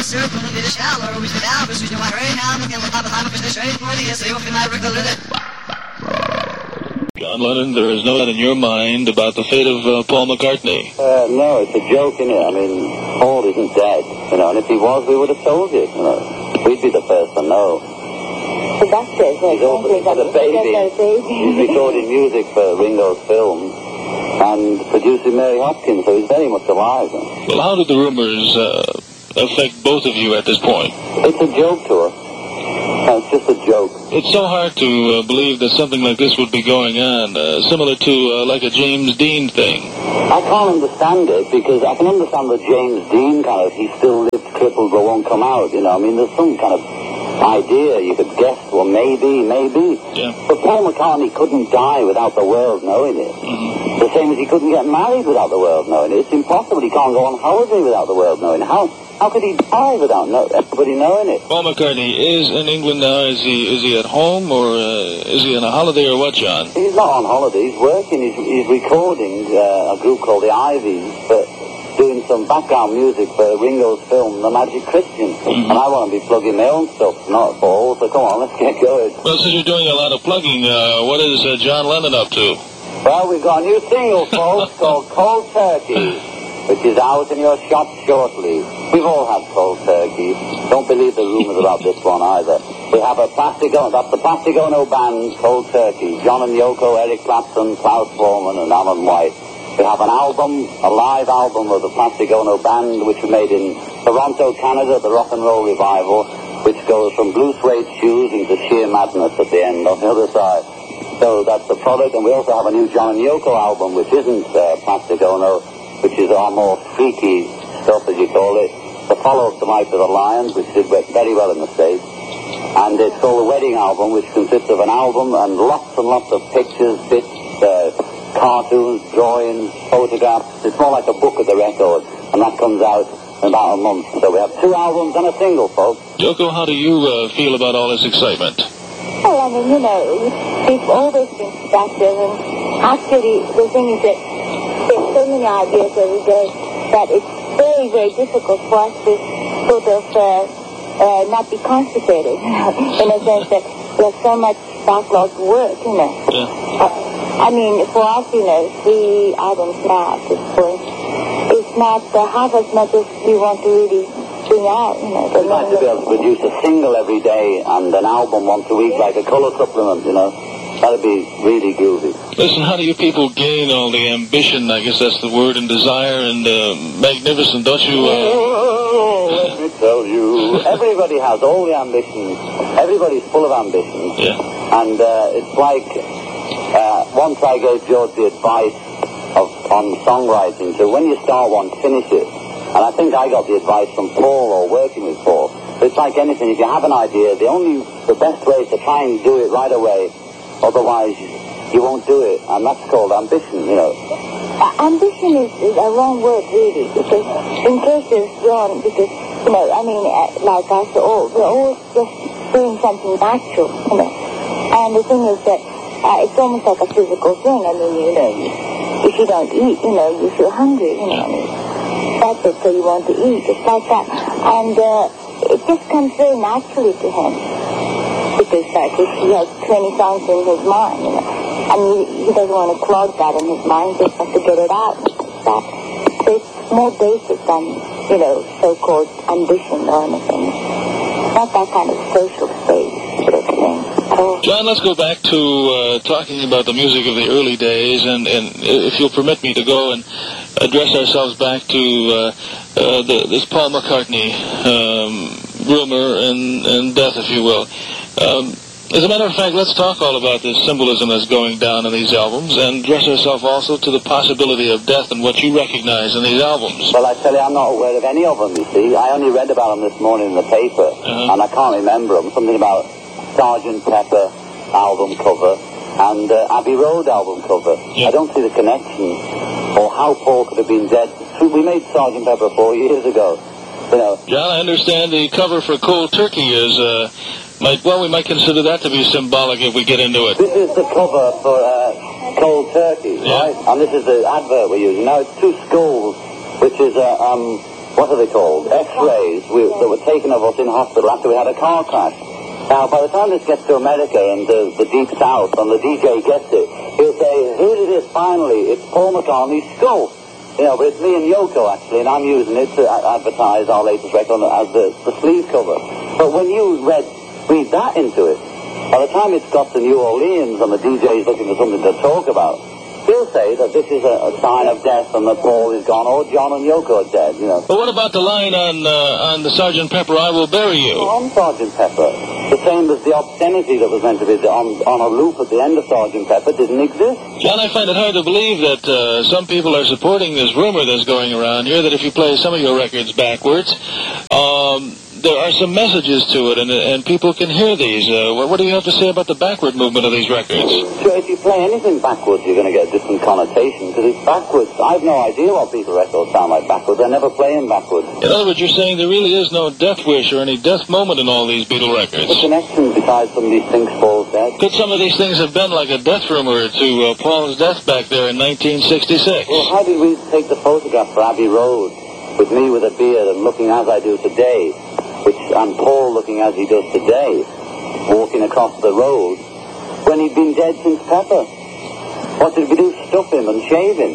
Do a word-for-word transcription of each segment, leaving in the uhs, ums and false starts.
John Lennon, there is no doubt in your mind about the fate of uh, Paul McCartney. Uh, no, it's a joke, isn't it? I mean, Paul isn't dead, you know, and if he was, we would have told you, you know. We'd be the first to know. The doctor, so he's also he's got a baby. He's recording music for Ringo's film and producing Mary Hopkins, so he's very much alive. Well, how did the rumors uh, affect both of you at this point? It's a joke to us. It's just a joke. It's so hard to uh, believe that something like this would be going on, uh, similar to uh, like a James Dean thing. I can't understand it, because I can understand the James Dean kind of, he still lives crippled but won't come out, you know. I mean, there's some kind of idea you could guess, well, maybe, maybe. Yeah. But Paul McCartney couldn't die without the world knowing it. Mm-hmm. The same as he couldn't get married without the world knowing it. It's impossible. He can't go on holiday without the world knowing it. How? How could he die without no, everybody knowing it? Paul McCartney is in England now. Is he is he at home, or uh, is he on a holiday, or what, John? He's not on holiday. He's working. He's, he's recording uh, a group called the Ivies, but doing some background music for Ringo's film, The Magic Christian. Mm-hmm. And I want to be plugging my own stuff, not Paul. So come on, let's get going. Well, since you're doing a lot of plugging, uh, what is uh, John Lennon up to? Well, we've got a new single, folks, called Cold Turkey, which is out in your shop shortly. We've all had cold turkey. Don't believe the rumours about this one either. We have a Plastic Ono, that's the Plastic Ono band, Cold Turkey. John and Yoko, Eric Clapton, Klaus Voormann, and Alan White. We have an album, a live album of the Plastic Ono band, which we made in Toronto, Canada, the Rock and Roll Revival, which goes from blue suede shoes into sheer madness at the end on the other side. So that's the product, and we also have a new John and Yoko album, which isn't uh, Plastic Ono, which is our more freaky stuff, as you call it. The follow-up to Life of the Lions, which did very well in the States. And it's called the Wedding Album, which consists of an album and lots and lots of pictures, bits, uh, cartoons, drawings, photographs. It's more like a book of the record, and that comes out in about a month. So we have two albums and a single, folks. Yoko, how do you uh, feel about all this excitement? Well, I mean, you know, we've always been productive, and actually the thing is that there's so many ideas every day that it's very, very difficult for us to sort of uh, uh, not be constipated, you know, in a sense that there's so much backlog work, you know. Yeah. Uh, I mean, for us, you know, three albums now at this point, it's not uh, half as much as we want to really bring out, you know. We'd like to be able to produce a single every day and an album once a week, like a colour supplement, you know. That'd be really groovy. Listen, how do you people gain all the ambition, I guess that's the word, and desire and uh, magnificent, don't you? Uh... Oh, let me tell you. Everybody has all the ambitions. Everybody's full of ambitions. Yeah. And uh, it's like, uh, once I gave George the advice of on songwriting, so when you start one, finish it. And I think I got the advice from Paul or working with Paul. It's like anything, if you have an idea, the only, the best way is to try and do it right away. Otherwise, you won't do it, and that's called ambition, you know. Uh, ambition is, is a wrong word, really, because in case it's wrong, because, you know, I mean, uh, like us, all, we're all just doing something natural, you know. And the thing is that uh, it's almost like a physical thing. I mean, you know, if you don't eat, you know, you feel hungry, you know. I mean, that's it, so you want to eat, just like that. And uh, it just comes very naturally to him. Because like if he has twenty songs in his mind, you know, and he, he doesn't want to clog that in his mind, he just wants to get it out. That. So it's more basic than, you know, so-called ambition or anything. Not that kind of social stage sort of thing. So, John, let's go back to uh, talking about the music of the early days, and, and if you'll permit me to go and address ourselves back to uh, uh, the, this Paul McCartney um, rumor and, and death, if you will. Um, as a matter of fact, let's talk all about this symbolism that's going down in these albums, and address ourselves also to the possibility of death and what you recognize in these albums. Well, I tell you, I'm not aware of any of them, you see. I only read about them this morning in the paper, uh-huh. and I can't remember them. Something about Sergeant Pepper album cover and uh, Abbey Road album cover. Yeah. I don't see the connection, or how Paul could have been dead. We made Sergeant Pepper four years ago, you know. John, I understand the cover for Cold Turkey is... Uh, Might, well, we might consider that to be symbolic if we get into it. This is the cover for uh, Cold Turkey, yeah. right? And this is the advert we're using. Now, it's two skulls, which is uh, um, what are they called? X-rays we, that were taken of us in hospital after we had a car crash. Now, by the time this gets to America and the, the Deep South, and the D J gets it, he'll say, here it is, finally, it's Paul McCartney's skull. You know, but it's me and Yoko, actually, and I'm using it to advertise our latest record as the, the sleeve cover. But when you read, read that into it, by the time it's got to New Orleans and the D J's looking for something to talk about, he'll say that this is a, a sign of death and that Paul is gone, or John and Yoko are dead, you know. But what about the line on uh, on the Sergeant Pepper, I Will Bury You? On Sergeant Pepper, the same as the obscenity that was meant to be on, on a loop at the end of Sergeant Pepper didn't exist. John, I find it hard to believe that uh, some people are supporting this rumor that's going around here that if you play some of your records backwards, um... there are some messages to it, and and people can hear these. Uh, what, what do you have to say about the backward movement of these records? Sure, if you play anything backwards, you're going to get a different connotation, because it's backwards. I have no idea what Beatle records sound like backwards. I never play them backwards. In other words, you're saying there really is no death wish or any death moment in all these Beatle records? The connection besides some of these things Paul's dead. Could some of these things have been like a death rumor to uh, Paul's death back there in nineteen sixty-six? Well, how did we take the photograph for Abbey Road with me with a beard and looking as I do today, which and Paul looking as he does today, walking across the road, when he'd been dead since Pepper? What did we do? Stuff him and shave him?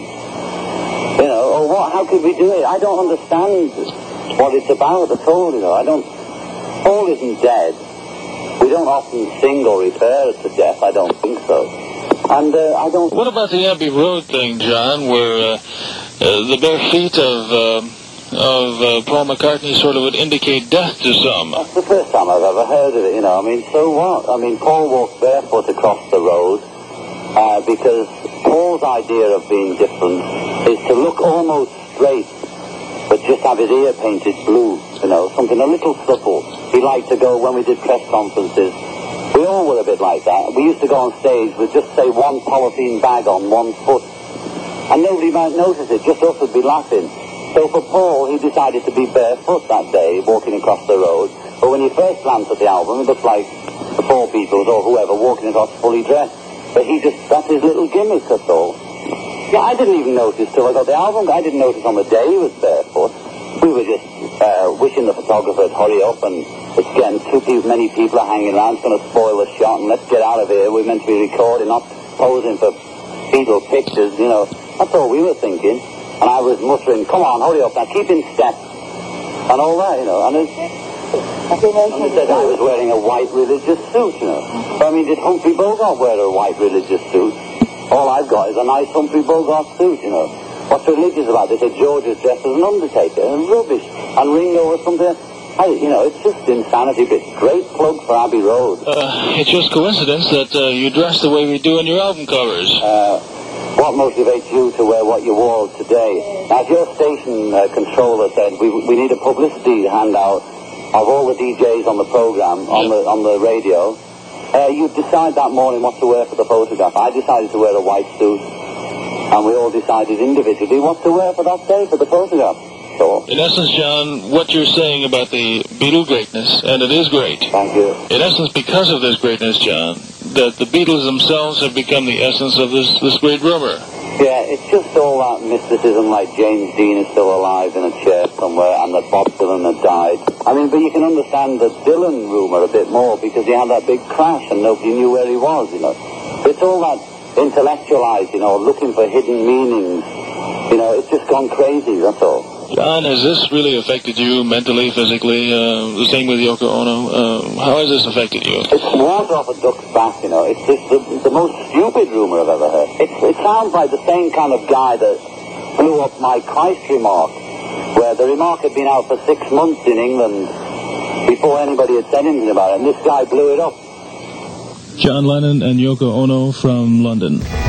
You know, or what? How could we do it? I don't understand what it's about at all, you know. I don't... Paul isn't dead. We don't often sing or refer to death. I don't think so. And uh, I don't... What about the Abbey Road thing, John, where uh, uh, the bare feet of... Uh, of uh, Paul McCartney sort of would indicate death to some? That's the first time I've ever heard of it, you know. I mean, so what? I mean, Paul walked barefoot across the road uh, because Paul's idea of being different is to look almost straight, but just have his ear painted blue, you know, something a little subtle. He liked to go, when we did press conferences, we all were a bit like that. We used to go on stage with just, say, one polythene bag on one foot, and nobody might notice it, just us would be laughing. So for Paul, he decided to be barefoot that day, walking across the road. But when he first glanced at the album, it looked like the four Beatles or whoever walking across fully dressed. But he just, that's his little gimmick, that's all. Yeah, I didn't even notice till I got the album. I didn't notice on the day he was barefoot. We were just uh, wishing the photographer to hurry up, and it's getting too many people are hanging around. It's going to spoil the shot, and let's get out of here. We're meant to be recording, not posing for Beatle pictures, you know. That's all we were thinking. And I was muttering, come on, hurry up now, keep in step. And all that, you know. And, it, and they said I was wearing a white religious suit, you know. But, I mean, did Humphrey Bogart wear a white religious suit? All I've got is a nice Humphrey Bogart suit, you know. What's religious about it? They said George is dressed as an undertaker, and rubbish. And Ringo or something. I, you know, it's just insanity, but great plug for Abbey Road. Uh, it's just coincidence that uh, you dress the way we do in your album covers. Uh... What motivates you to wear what you wore today? Now, as your station uh, controller said, we we need a publicity handout of all the D Js on the program, on the on the radio. Uh, you decide that morning what to wear for the photograph. I decided to wear a white suit, and we all decided individually what to wear for that day for the photograph. So, in essence, John, what you're saying about the Beatle greatness, and it is great. Thank you. In essence, because of this greatness, John, that the Beatles themselves have become the essence of this, this great rumor. Yeah, it's just all that mysticism, like James Dean is still alive in a chair somewhere, and that Bob Dylan had died. I mean, but you can understand the Dylan rumor a bit more, because he had that big crash and nobody knew where he was, you know. It's all that intellectualized, you know, looking for hidden meanings. You know, it's just gone crazy, that's all. John, has this really affected you mentally, physically? Uh, the same with Yoko Ono. Uh, how has this affected you? It's water off a duck's back, you know. It's just the, the most stupid rumor I've ever heard. It's, it sounds like the same kind of guy that blew up my Christ remark, where the remark had been out for six months in England before anybody had said anything about it, and this guy blew it up. John Lennon and Yoko Ono from London.